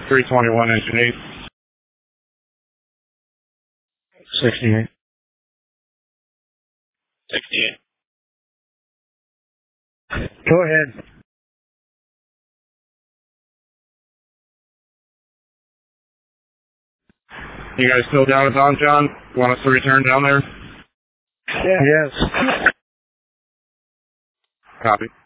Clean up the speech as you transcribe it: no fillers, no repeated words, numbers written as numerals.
321 engine 8. 68. 68. Go ahead. You guys still down with Don John? Want us to return down there? Yeah. Yes. Copy.